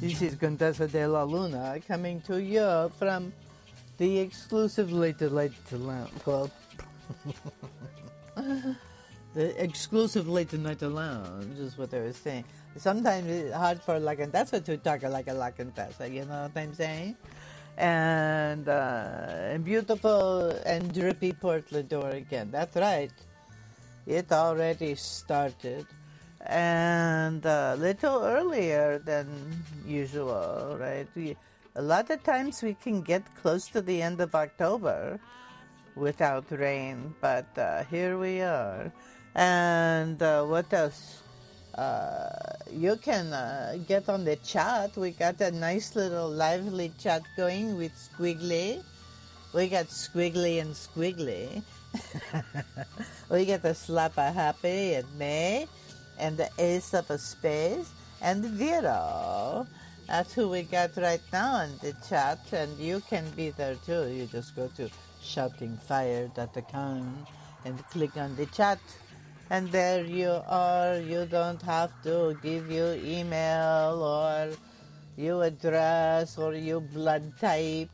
This is Contessa de la Luna coming to you from the exclusive Late Lounge. Well, the exclusive Late Night Lounge is what they were saying. Sometimes it's hard for La Contessa to talk like a La Contessa, you know what I'm saying? And beautiful and drippy Portland, Oregon. That's right. It already started. And a little earlier than usual, right? A lot of times we can get close to the end of October without rain, but here we are. And what else? You can get on the chat. We got a nice little lively chat going with Squiggly. We got Squiggly and Squiggly. We got the Slap a Happy and May. And the Ace of a Space, and Vero. That's who we got right now in the chat, and you can be there too. You just go to shoutingfire.com and click on the chat, and there you are. You don't have to give you email or you address or you blood type.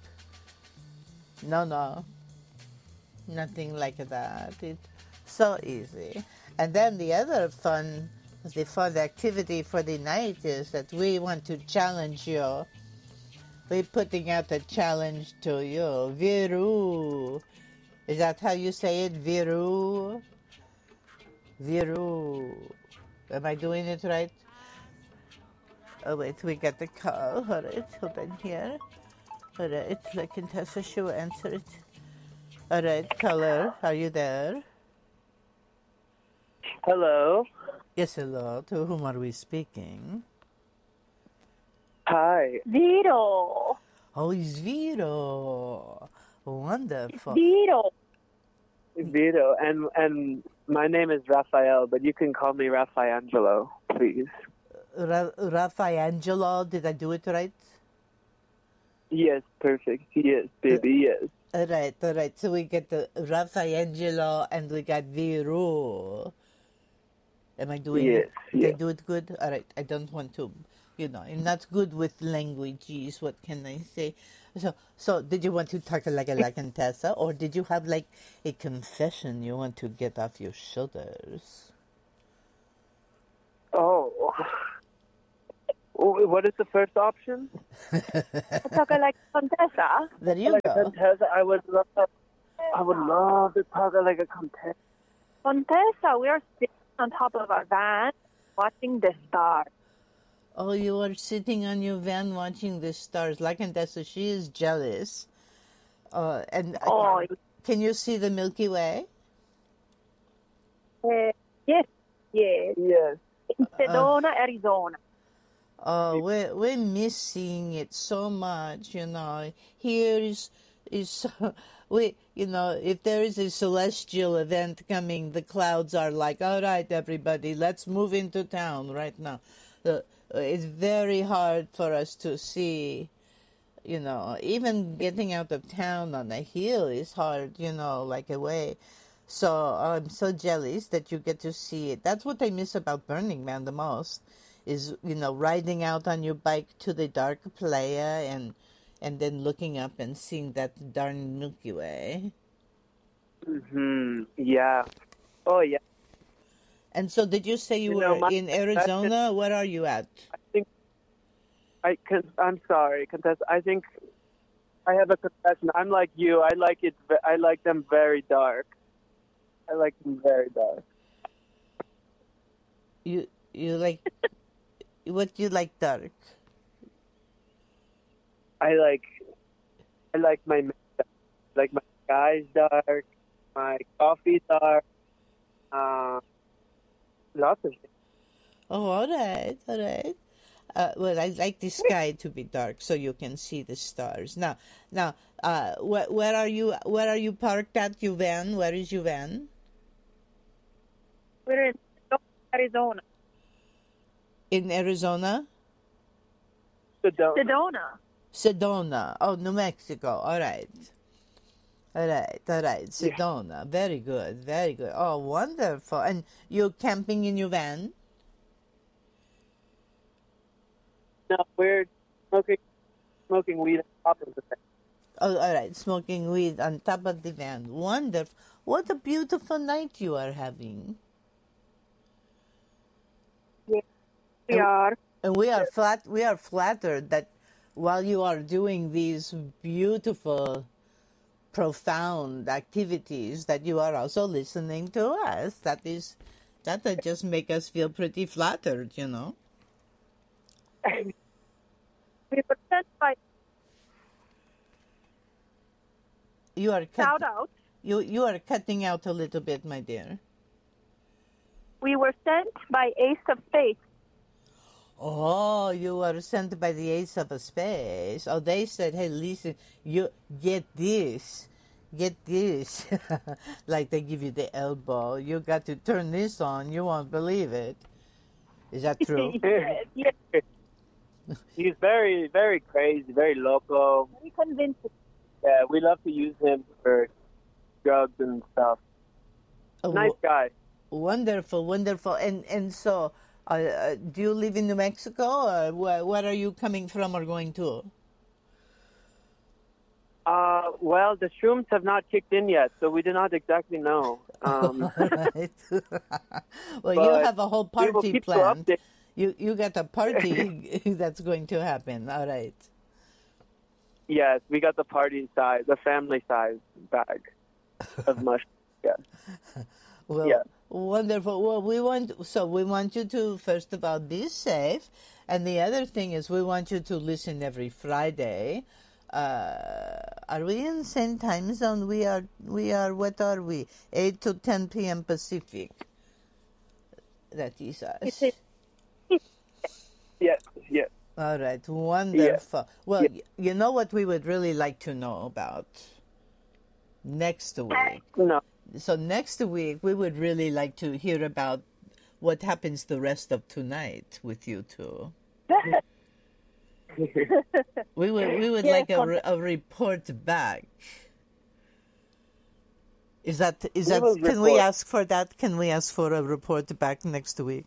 No, nothing like that. It's so easy. And then the other fun activity for the night is that we want to challenge you. We're putting out a challenge to you. Viru. Is that how you say it? Viru? Viru. Am I doing it right? Oh, wait, we got the call. All right, hold on here. All right, La Contessa, she will answer it. All right, caller, are you there? Hello. Yes, hello. To whom are we speaking? Hi. Vito. Oh, it's Vito. Wonderful. Vito. And my name is Raphael, but you can call me Raffaangelo, please. Raffaangelo, did I do it right? Yes, perfect. Yes, baby, yes. All right. So we get the Raffaangelo and we got Viru. Am I doing it? Did I do it good? All right. I don't want to, I'm not good with languages. What can I say? So did you want to talk like a La Contessa, or did you have like a confession you want to get off your shoulders? Oh. What is the first option? Talk like Contessa. There you like go. A Contessa, I would love to talk like a Contessa. Contessa, we are sitting on top of our van watching the stars. Oh, you are sitting on your van watching the stars. La Contessa, she is jealous. Can you see the Milky Way? Yes. Yes. In Sedona, Arizona. Oh, we're missing it so much, Here is if there is a celestial event coming, the clouds are like, all right, everybody, let's move into town right now. It's very hard for us to see, even getting out of town on a hill is hard, like away. So I'm so jealous that you get to see it. That's what I miss about Burning Man the most, is, riding out on your bike to the dark playa and then looking up and seeing that darn Milky Way. Yeah. Oh, yeah. And so did you say you were in Arizona? Where are you at? I'm sorry, Contessa. I think I have a confession. I'm like you. I like them very dark. I like them very dark. You like... What do you like dark? I like my sky's dark, my coffee dark, lots of things. Oh, all right. Well, I like the sky to be dark so you can see the stars. Now, where are you parked at, your van? Where is your van? We're in Arizona. In Arizona? Sedona. Oh, New Mexico. All right. Sedona. Yeah. Very good. Oh, wonderful. And you're camping in your van? No, we're smoking weed on top of the van. Oh, all right. Smoking weed on top of the van. Wonderful. What a beautiful night you are having. We are. And we are flattered that while you are doing these beautiful, profound activities, that you are also listening to us. That just make us feel pretty flattered, you know. We were sent by You are shout out. you are cutting out a little bit, my dear. We were sent by Ace of Spades. Oh, you were sent by the Ace of Spades. Oh, they said, hey, listen, you get this. Like they give you the elbow. You got to turn this on. You won't believe it. Is that true? Yes, He's very, very crazy, very loco. very convincing. Yeah, we love to use him for drugs and stuff. Oh, Nice guy. wonderful, wonderful. And so, do you live in New Mexico, or where are you coming from or going to? Well, the shrooms have not kicked in yet, so we do not exactly know. Right. Well, you But have a whole we will party keep you planned. updated. You got a party that's going to happen. All right. Yes, we got the party size, the family size bag of mushrooms. Yeah. Well, Yeah. wonderful. Well, we want you to first of all be safe, and the other thing is we want you to listen every Friday. Are we in the same time zone? We are. What are we? 8 to 10 p.m. Pacific. That is us. It is. Yes, yes. All right, wonderful. Well, you know what we would really like to know about next week. No. So next week we would really like to hear about what happens the rest of tonight with you two. We would Yes, like a report back. Is that will can we report. ask for that? Can we ask for a report back next week?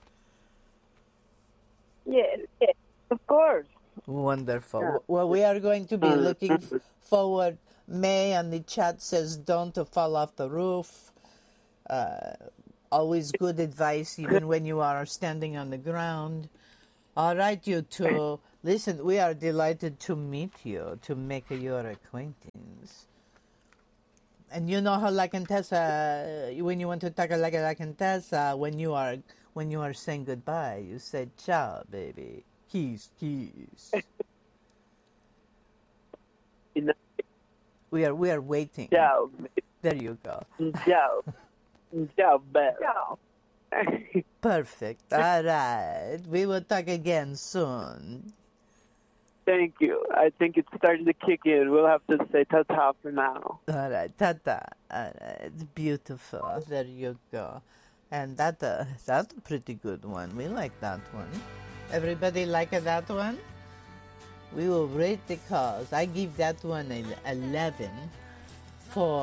Yes. Of course. Wonderful. Yeah. Well, we are going to be looking forward. May on the chat says, don't to fall off the roof. Always good advice, even when you are standing on the ground. All right, you two. Listen, we are delighted to meet you, to make your acquaintance. And you know how La Contessa, when you want to talk like La Contessa, when you are saying goodbye, you say, ciao, baby. Kiss, kiss. We are waiting. Ciao. There you go. Ciao. Ciao, Belle. Ciao. Perfect. All right. We will talk again soon. Thank you. I think it's starting to kick in. We'll have to say ta-ta for now. All right. Ta-ta. All right. It's beautiful. There you go. And that's a pretty good one. We like that one. Everybody like that one? We will rate the calls. I give that one 11 for